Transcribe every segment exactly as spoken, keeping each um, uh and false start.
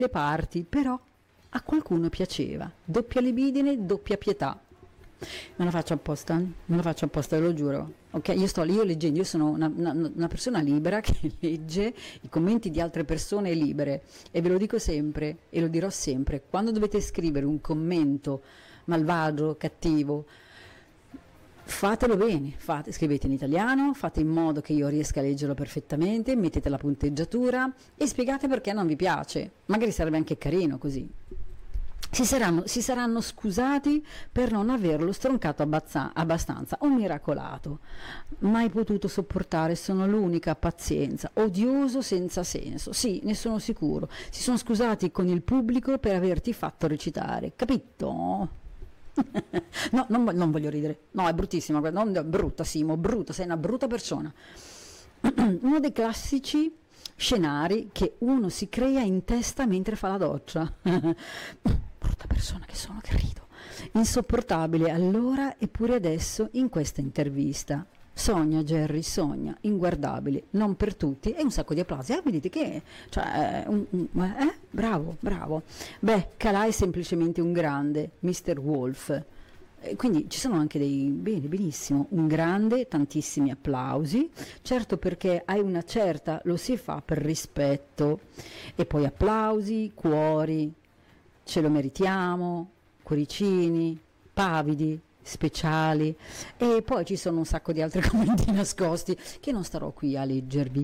le parti, però a qualcuno piaceva. Doppia libidine, doppia pietà. Non la faccio apposta, non la faccio apposta, ve lo giuro. Ok, io sto io leggendo, io sono una, una, una persona libera che legge i commenti di altre persone libere, e ve lo dico sempre e lo dirò sempre: quando dovete scrivere un commento malvagio, cattivo, fatelo bene, fate, scrivete in italiano, fate in modo che io riesca a leggerlo perfettamente, mettete la punteggiatura e spiegate perché non vi piace. Magari sarebbe anche carino così. Si saranno, si saranno scusati per non averlo stroncato abbazza, abbastanza o miracolato. Mai potuto sopportare, sono l'unica, pazienza, odioso senza senso. Sì, ne sono sicuro. Si sono scusati con il pubblico per averti fatto recitare, capito? No, non, non voglio ridere. No, è bruttissima, non è brutta, Simo, brutta, sei una brutta persona. Uno dei classici scenari che uno si crea in testa mentre fa la doccia. Brutta persona che sono, che rido. Insopportabile allora eppure adesso in questa intervista. Sogna Jerry, sogna, inguardabile, non per tutti, e un sacco di applausi. Ah, vedete che, cioè, un, un, eh, bravo, bravo. Beh, Calà è semplicemente un grande, mister Wolf. E quindi ci sono anche dei, bene, benissimo, un grande, tantissimi applausi, certo, perché hai una certa, lo si fa per rispetto, e poi applausi, cuori, ce lo meritiamo, cuoricini, pavidi, speciali, e poi ci sono un sacco di altri commenti nascosti che non starò qui a leggervi.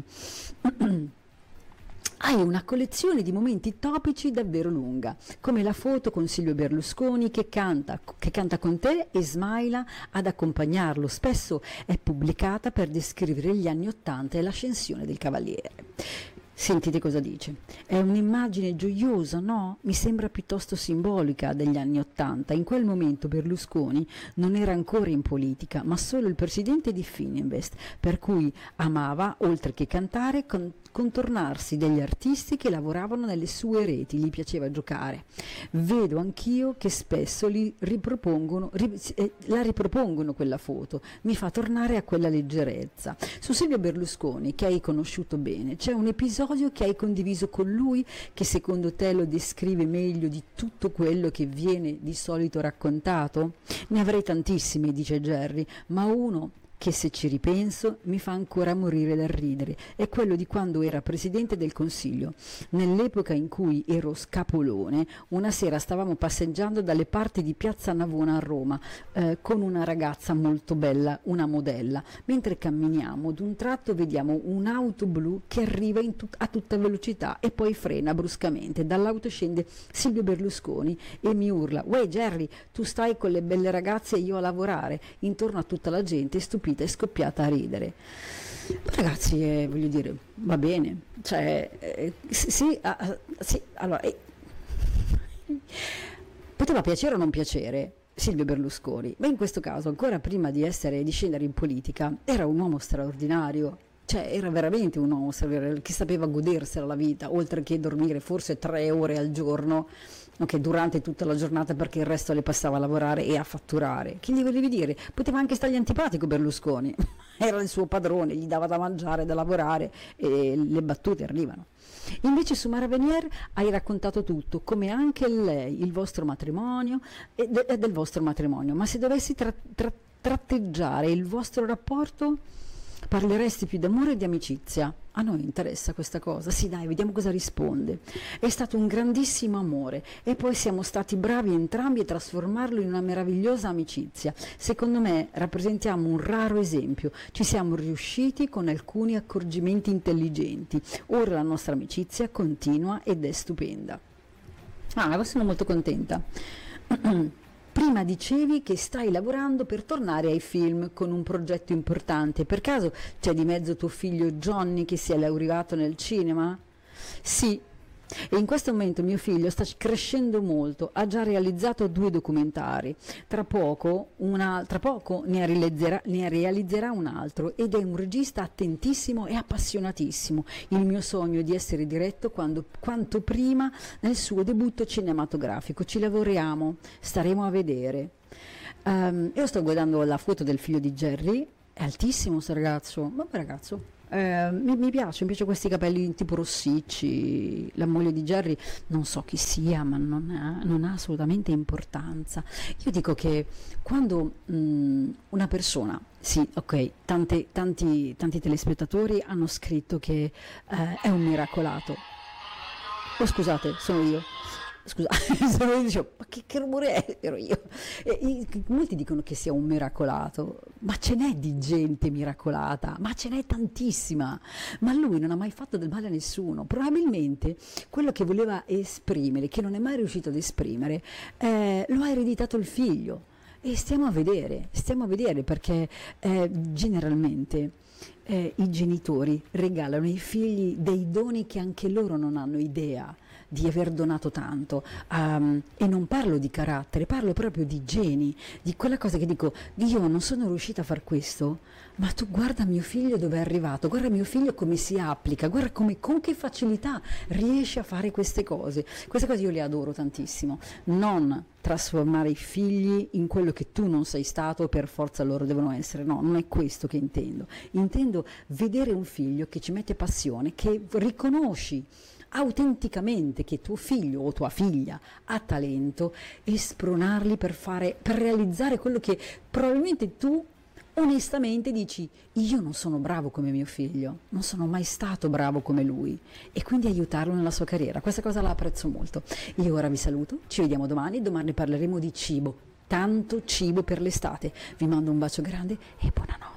Hai una collezione di momenti topici davvero lunga, come la foto con Silvio Berlusconi che canta, che canta con te e Smaila ad accompagnarlo. Spesso è pubblicata per descrivere gli anni Ottanta e l'ascensione del Cavaliere. Sentite cosa dice. È un'immagine gioiosa, no? Mi sembra piuttosto simbolica degli anni Ottanta. In quel momento Berlusconi non era ancora in politica, ma solo il presidente di Fininvest, per cui amava, oltre che cantare, con- contornarsi degli artisti che lavoravano nelle sue reti, gli piaceva giocare. Vedo anch'io che spesso li ripropongono, ri- eh, la ripropongono quella foto, mi fa tornare a quella leggerezza. Su Silvio Berlusconi, che hai conosciuto bene, c'è un episodio che hai condiviso con lui che secondo te lo descrive meglio di tutto quello che viene di solito raccontato? Ne avrei tantissimi, dice Jerry, ma uno che, se ci ripenso, mi fa ancora morire dal ridere, è quello di quando era Presidente del Consiglio. Nell'epoca in cui ero scapolone, una sera stavamo passeggiando dalle parti di Piazza Navona a Roma eh, con una ragazza molto bella, una modella. Mentre camminiamo, d'un tratto vediamo un'auto blu che arriva in tut- a tutta velocità e poi frena bruscamente. Dall'auto scende Silvio Berlusconi e mi urla: «Uè Jerry, tu stai con le belle ragazze e io a lavorare». Intorno a tutta la gente stupita e scoppiata a ridere. Ragazzi, eh, voglio dire, va bene, cioè, eh, sì, ah, sì, allora, eh, poteva piacere o non piacere Silvio Berlusconi, ma in questo caso, ancora prima di essere di scendere in politica, era un uomo straordinario. Cioè, era veramente un uomo straordinario che sapeva godersela la vita, oltre che dormire forse tre ore al giorno, okay, durante tutta la giornata, perché il resto le passava a lavorare e a fatturare. Che gli volevi dire? Poteva anche stargli antipatico Berlusconi, era il suo padrone, gli dava da mangiare, da lavorare, e le battute arrivano. Invece su Mara Venier hai raccontato tutto, come anche lei, il vostro matrimonio e de- del vostro matrimonio, ma se dovessi tra- tra- tratteggiare il vostro rapporto, parleresti più d'amore o di amicizia? A noi interessa questa cosa, sì dai, vediamo cosa risponde. È stato un grandissimo amore e poi siamo stati bravi entrambi a trasformarlo in una meravigliosa amicizia. Secondo me rappresentiamo un raro esempio, ci siamo riusciti con alcuni accorgimenti intelligenti. Ora la nostra amicizia continua ed è stupenda. Ah, sono molto contenta. Prima dicevi che stai lavorando per tornare ai film con un progetto importante. Per caso c'è di mezzo tuo figlio Johnny che si è laureato nel cinema? Sì. E in questo momento mio figlio sta crescendo molto, ha già realizzato due documentari, tra poco, una, tra poco ne, realizzerà, ne realizzerà un altro, ed è un regista attentissimo e appassionatissimo. Il mio sogno è di essere diretto quando, quanto prima nel suo debutto cinematografico. Ci lavoriamo, staremo a vedere. Um, io sto guardando la foto del figlio di Jerry, è altissimo questo ragazzo, vabbè ragazzo. Eh, mi, mi piace, mi piace questi capelli tipo rossicci. La moglie di Jerry non so chi sia, ma non ha, non ha assolutamente importanza. Io dico che quando mh, una persona, sì, ok, tante- tanti, tanti telespettatori hanno scritto che eh, è un miracolato. Oh, scusate, sono io. Scusa, sono io, dicevo, ma che, che rumore è? Ero io. E, i- molti dicono che sia un miracolato, ma ce n'è di gente miracolata, ma ce n'è tantissima. Ma lui non ha mai fatto del male a nessuno. Probabilmente quello che voleva esprimere, che non è mai riuscito ad esprimere, eh, lo ha ereditato il figlio. E stiamo a vedere, stiamo a vedere perché eh, generalmente eh, i genitori regalano ai figli dei doni che anche loro non hanno idea di aver donato tanto. Um, e non parlo di carattere, parlo proprio di geni, di quella cosa che dico, io non sono riuscita a far questo, ma tu guarda mio figlio dove è arrivato, guarda mio figlio come si applica, guarda come, con che facilità riesce a fare queste cose. Queste cose io le adoro tantissimo. Non trasformare i figli in quello che tu non sei stato, per forza loro devono essere. No, non è questo che intendo. Intendo vedere un figlio che ci mette passione, che riconosci autenticamente che tuo figlio o tua figlia ha talento, e spronarli per fare, per realizzare quello che probabilmente tu onestamente dici, io non sono bravo come mio figlio, non sono mai stato bravo come lui, e quindi aiutarlo nella sua carriera. Questa cosa la apprezzo molto. Io ora vi saluto, ci vediamo domani, domani parleremo di cibo, tanto cibo per l'estate. Vi mando un bacio grande e buonanotte.